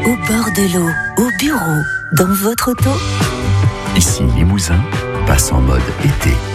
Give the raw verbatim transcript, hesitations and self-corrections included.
au bord de l'eau, au bureau, dans votre auto. Ici Limousin, passe en mode été.